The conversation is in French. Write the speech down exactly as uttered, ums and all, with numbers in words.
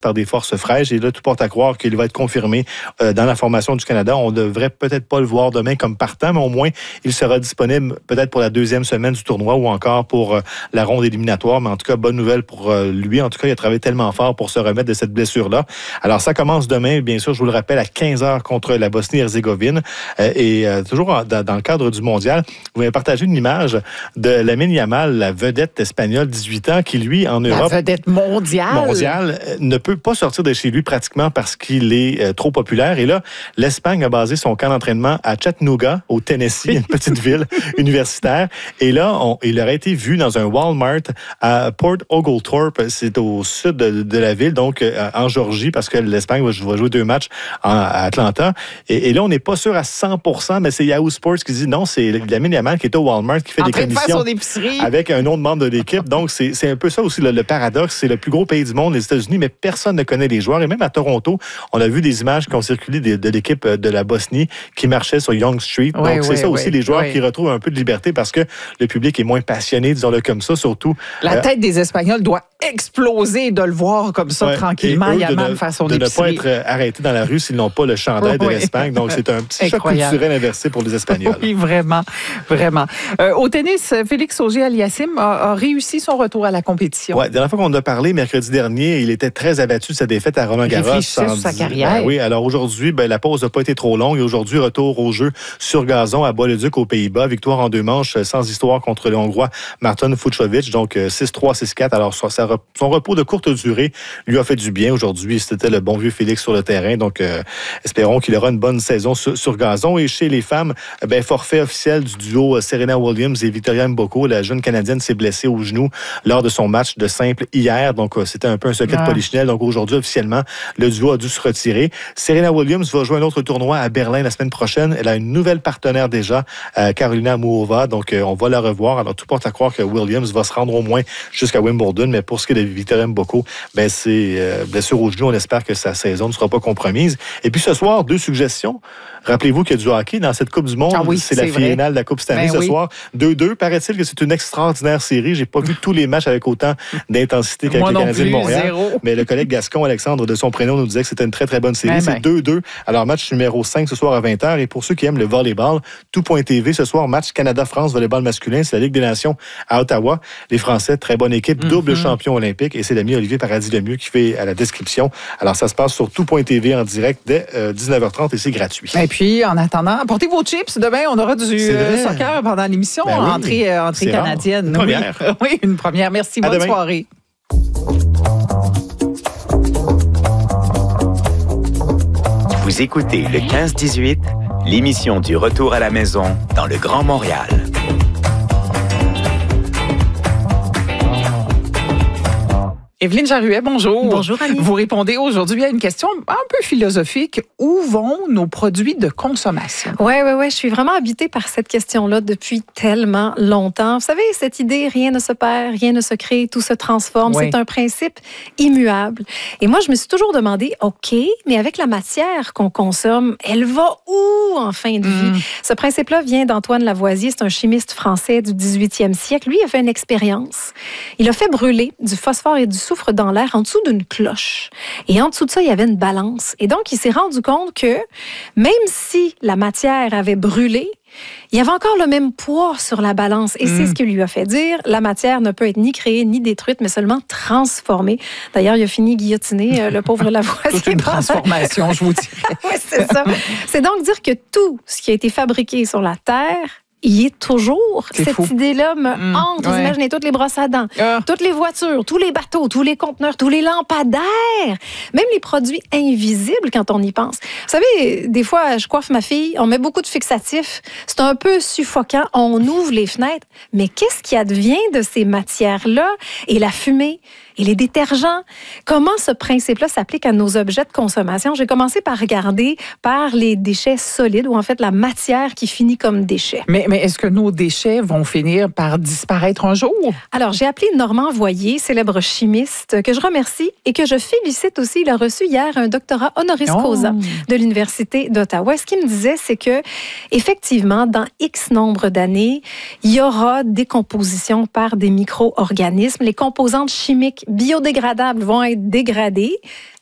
par des forces fraîches. Et là, tout porte à croire qu'il va être confirmé euh, dans la formation du Canada. On devrait peut-être pas le voir demain comme partant, mais au moins, il sera disponible peut-être pour la deuxième semaine du tournoi ou encore pour euh, la ronde éliminatoire. Mais en tout cas, bonne nouvelle pour euh, lui. En tout cas, il a travaillé tellement fort pour se remettre de cette blessure-là. Alors, ça commence demain, bien sûr, je vous le rappelle, à quinze heures contre la Bosnie-Herzégovine. Euh, et euh, toujours en, dans, dans le cadre du mondial, vous m'avez partagé une image de Lamine Yamal, la vedette espagnole, dix-huit ans, qui, lui, en Europe... La vedette mondiale. Mondiale, ne peut pas sortir de chez lui pratiquement parce qu'il est euh, trop populaire. Et là, l'Espagne a basé son camp d'entraînement à Chattanooga, au Tennessee, une petite ville universitaire. Et là, on, il aurait été vu dans un Walmart à Port Oglethorpe, c'est au sud de, de la ville, donc euh, en Géorgie, parce que l'Espagne va, va jouer deux matchs en, à Atlanta. Et, et là, on n'est pas sûr à cent pour cent, mais c'est Yahoo Sports qui dit non, c'est Lamine Yamal qui est au Walmart, qui fait en des train de commissions faire son épicerie. avec un autre membre de l'équipe. Donc, c'est, c'est un peu ça aussi le, le paradoxe. C'est le plus gros pays du monde, les États-Unis, mais personne ne connaît les joueurs. Et même à Toronto, on a vu des images qui ont circulé de, de l'équipe de la Bosnie qui marchait sur Yonge Street. Donc, oui, c'est oui, ça aussi, oui, les joueurs oui. qui retrouvent un peu de liberté parce que le public est moins passionné, disons-le comme ça, surtout. La euh, tête des Espagnols doit exploser de le voir comme ça, ouais, tranquillement, Yamal faire son de épicerie. ne pas être arrêté dans la rue s'ils n'ont pas le chandail de oui. l'Espagne. Donc, c'est un petit choc Incroyable. culturel inversé pour les Espagnols. Oui, vraiment, vraiment. Euh, au tennis, Félix Auger-Aliassime a, a réussi son retour à la compétition. Oui, la dernière fois qu'on en a parlé, mercroedi dernier, il était très abattu de sa défaite à Roland-Garros. Il réfléchissait sur sa carrière. Ben oui, alors aujourd'hui, ben, la pause n'a pas été trop longue. Et aujourd'hui, retour au jeu sur gazon à Bois-le-Duc aux Pays-Bas. Victoire en deux manches sans histoire contre le Hongrois Marton Fucsovics. Donc six trois, six quatre. Alors ça, ça, son repos de courte durée lui a fait du bien. Aujourd'hui, c'était le bon vieux Félix sur le terrain. Donc euh, espérons qu'il aura une bonne saison sur, sur gazon. Et chez les femmes, ben, forfait officiel du duo Serena Williams et Victoria Mboko. La jeune Canadienne s'est blessée au genou lors de son match de simple hier. Donc c'était un peu un secret de polichinelle. Donc aujourd'hui, officiellement, le duo a dû se retirer. Serena Williams va jouer un autre tournoi à Berlin la semaine prochaine. Elle a une nouvelle partenaire déjà, euh, Karolina Muchova. Donc euh, on va la revoir. Alors tout porte à croire que Williams va se rendre au moins jusqu'à Wimbledon. Mais pour ce qui est de Victoria Mboko, ben c'est euh, blessure au genou. On espère que sa saison ne sera pas compromise. Et puis ce soir, deux suggestions. Rappelez-vous qu'il y a du hockey dans cette Coupe du Monde. Ah oui, c'est, c'est la vrai. finale de la Coupe Stanley ben ce oui. soir. deux deux. Paraît-il que c'est une extraordinaire série. J'ai pas vu tous les matchs avec autant d'intensité qu'avec Moi les non Canadiens plus, de Montréal. zéro. Mais le collègue Gascon, Alexandre, de son prénom, nous disait que c'était une très, très bonne série. Ben c'est ben. deux deux. Alors, match numéro cinq ce soir à vingt heures. Et pour ceux qui aiment le volleyball, tout point T V ce soir, match Canada-France volleyball masculin. C'est la Ligue des Nations à Ottawa. Les Français, très bonne équipe, double mm-hmm. champion olympique. Et c'est l'ami Olivier Paradis-Lemieux qui fait à la description. Alors, ça se passe sur tout point T V en direct dès euh, dix-neuf heures trente et c'est gratuit. Et puis, en attendant, portez vos chips. Demain, on aura du euh, soccer pendant l'émission. Ben oui. Entrée, euh, entrée canadienne. Une première. Oui. oui, une première. Merci. À Bonne demain. soirée. Vous écoutez le quinze dix-huit, l'émission du retour à la maison dans le Grand Montréal. Évelyne Jaruet, bonjour. Bonjour, Annie. Vous répondez aujourd'hui à une question un peu philosophique. Où vont nos produits de consommation? Oui, oui, oui. Je suis vraiment habitée par cette question-là depuis tellement longtemps. Vous savez, cette idée, rien ne se perd, rien ne se crée, tout se transforme. Oui. C'est un principe immuable. Et moi, je me suis toujours demandé, OK, mais avec la matière qu'on consomme, elle va où en fin de vie? Mm. Ce principe-là vient d'Antoine Lavoisier. C'est un chimiste français du dix-huitième siècle. Lui, il a fait une expérience. Il a fait brûler du phosphore et du soufre dans l'air en dessous d'une cloche. Et en dessous de ça, il y avait une balance. Et donc, il s'est rendu compte que même si la matière avait brûlé, il y avait encore le même poids sur la balance. Et mmh. c'est ce qui lui a fait dire, la matière ne peut être ni créée, ni détruite, mais seulement transformée. D'ailleurs, il a fini guillotiné, euh, le pauvre Lavoisier. Toute une transformation, je vous dirais. Oui, c'est ça. C'est donc dire que tout ce qui a été fabriqué sur la Terre, il est toujours. C'est Cette fou. idée-là me mmh, hante. Vous ouais. imaginez toutes les brosses à dents, ah. toutes les voitures, tous les bateaux, tous les conteneurs, tous les lampadaires, même les produits invisibles quand on y pense. Vous savez, des fois, je coiffe ma fille, on met beaucoup de fixatifs, c'est un peu suffocant, on ouvre les fenêtres, mais qu'est-ce qui advient de ces matières-là et la fumée? Et les détergents, comment ce principe-là s'applique à nos objets de consommation? J'ai commencé par regarder par les déchets solides, ou en fait la matière qui finit comme déchet. Mais, mais est-ce que nos déchets vont finir par disparaître un jour? Alors, j'ai appelé Normand Voyer, célèbre chimiste, que je remercie et que je félicite aussi. Il a reçu hier un doctorat honoris causa oh. de l'Université d'Ottawa. Ce qu'il me disait, c'est que, effectivement, dans X nombre d'années, il y aura décomposition par des micro-organismes. Les composantes chimiques biodégradables vont être dégradés.